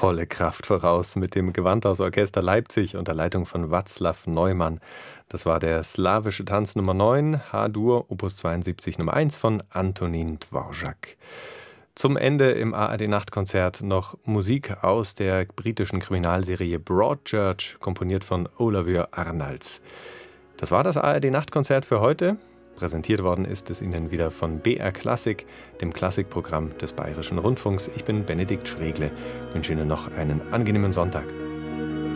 volle Kraft voraus mit dem Gewandhausorchester Leipzig unter Leitung von Václav Neumann. Das war der Slawische Tanz Nummer 9, H-Dur, Opus 72 Nummer 1 von Antonín Dvořák. Zum Ende im ARD-Nachtkonzert noch Musik aus der britischen Kriminalserie Broadchurch, komponiert von Olafur Arnalds. Das war das ARD-Nachtkonzert für heute. Präsentiert worden ist es Ihnen wieder von BR Klassik, dem Klassikprogramm des Bayerischen Rundfunks. Ich bin Benedikt Schregle, wünsche Ihnen noch einen angenehmen Sonntag.